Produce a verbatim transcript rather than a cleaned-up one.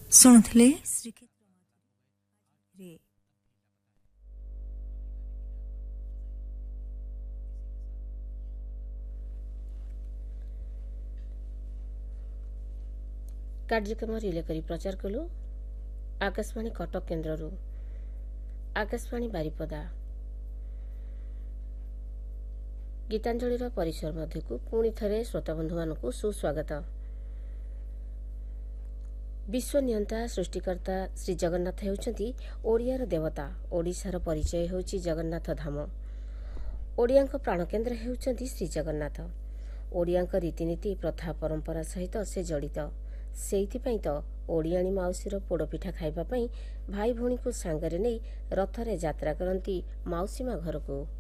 ଶୁଣୁଥିଲେ ଶ୍ରୀକ୍ଷେତ୍ର କାର୍ଯ୍ୟକ୍ରମ ରିଲେ କରି ପ୍ରଚାର କଲୁ ଆକାଶବାଣୀ କଟକ କେନ୍ଦ୍ରରୁ। ଆକାଶବାଣୀ ବାରିପଦା ଗୀତାଞ୍ଜଳିର ପରିସର ମଧ୍ୟକୁ ପୁଣି ଥରେ ଶ୍ରୋତାବନ୍ଧୁମାନଙ୍କୁ ସୁସ୍ୱାଗତ। ବିଶ୍ୱନିୟନ୍ତା ସୃଷ୍ଟିକର୍ତ୍ତା ଶ୍ରୀ ଜଗନ୍ନାଥ ହେଉଛନ୍ତି ଓଡ଼ିଆର ଦେବତା। ଓଡ଼ିଶାର ପରିଚୟ ହେଉଛି ଜଗନ୍ନାଥ ଧାମ। ଓଡ଼ିଆଙ୍କ ପ୍ରାଣକେନ୍ଦ୍ର ହେଉଛନ୍ତି ଶ୍ରୀଜଗନ୍ନାଥ। ଓଡ଼ିଆଙ୍କ ରୀତିନୀତି ପ୍ରଥା ପରମ୍ପରା ସହିତ ସେ ଜଡ଼ିତ। ସେଇଥିପାଇଁ ତ ଓଡ଼ିଆଣୀ ମାଉସୀର ପୋଡ଼ପିଠା ଖାଇବା ପାଇଁ ଭାଇ ଭଉଣୀଙ୍କୁ ସାଙ୍ଗରେ ନେଇ ରଥରେ ଯାତ୍ରା କରନ୍ତି ମାଉସୀ ମା ଘରକୁ।